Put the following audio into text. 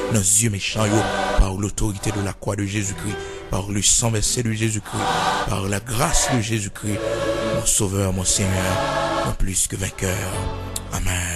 nos yeux méchants, par l'autorité de la croix de Jésus-Christ, par le sang versé de Jésus-Christ, par la grâce de Jésus-Christ, mon Sauveur, mon Seigneur, mon plus que vainqueur. Amen.